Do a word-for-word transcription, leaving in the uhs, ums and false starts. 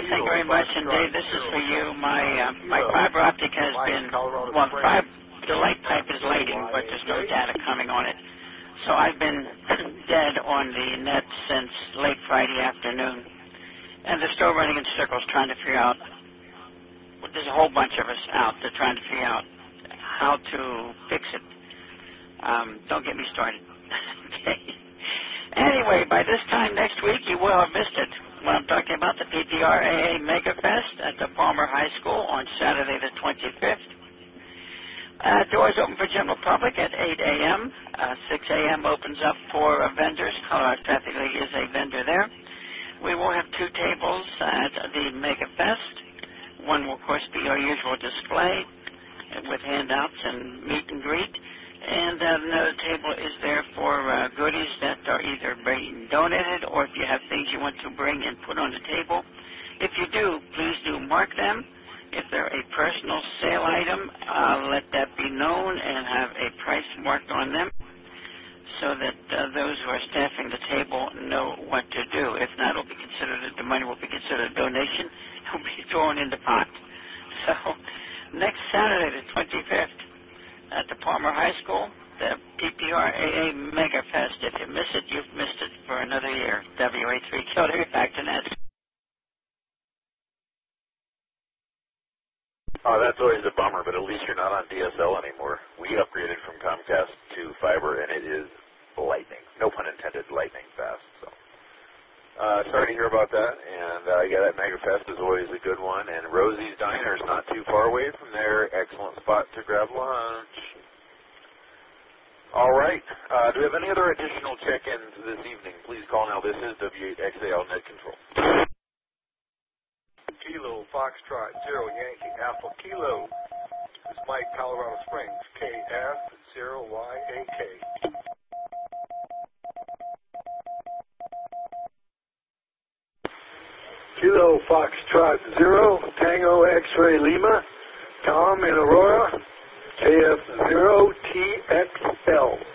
thank you very much. And Dave, this is for you. My uh, my fiber optic has been, well, fiber, the light type is lighting, but there's no data coming on it. So I've been dead on the net since late Friday afternoon. And they're still running in circles trying to figure out, there's a whole bunch of us out there trying to figure out how to fix it. Um, don't get me started. Okay. Anyway, by this time next week, you will have missed it. When I'm talking about the P P R A A Mega Fest at the Palmer High School on Saturday the twenty-fifth. Uh, doors open for general public at eight a m Uh, six a m opens up for uh, vendors. Colorado Traffic League is a vendor there. We will have two tables at the Mega Fest. One will, of course, be our usual display with handouts and meet and greet. And uh, another table is there for uh, goodies that are either being donated or if you have things you want to bring and put on the table. If you do, please do mark them. If they're a personal sale item, uh, let that be known and have a price marked on them so that uh, those who are staffing the table know what to do. If not, it'll be considered, the money will be considered a donation. It will be thrown in the pot. So next Saturday, the twenty-fifth, at the Palmer High School, the P P R A A Mega Fest. If you miss it, you've missed it for another year. W A three Killer, back to Ned. Oh, that's always a bummer, but at least you're not on D S L anymore. We upgraded from Comcast to fiber, and it is lightning. No pun intended, lightning fast. So, uh, sorry to hear about that. And uh, yeah, that Mega Fest is always a good one. And Rosie's Diner is not too far away from there. Excellent spot to grab lunch. All right. Uh, do we have any other additional check-ins this evening? Please call now. This is W eight X A L Net Control. Kilo Foxtrot Zero Yankee Alpha Kilo. This is Mike, Colorado Springs. K F zero Y A K. Kilo Foxtrot Zero Tango X-Ray Lima. Tom in Aurora. K F zero T X L.